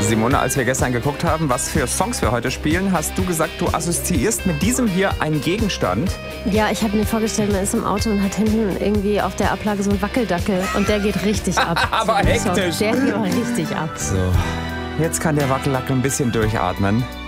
Simone, als wir gestern geguckt haben, was für Songs wir heute spielen, hast du gesagt, du assoziierst mit diesem hier einen Gegenstand. Ja, ich habe mir vorgestellt, man ist im Auto und hat hinten irgendwie auf der Ablage so einen Wackeldackel und der geht richtig ab. Aber hektisch. Der geht aber richtig ab. So, jetzt kann der Wackeldackel ein bisschen durchatmen.